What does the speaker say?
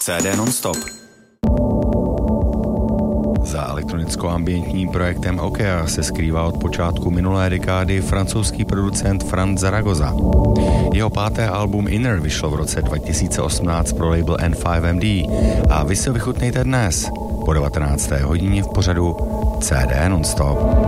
CD non-stop. Za elektronicko-ambientním projektem Okea se skrývá od počátku minulé dekády francouzský producent Franz Zaragoza. Jeho páté album Inner vyšlo v roce 2018 pro label N5MD a vy si ho vychutnejte dnes po 19. hodině v pořadu CD non-stop.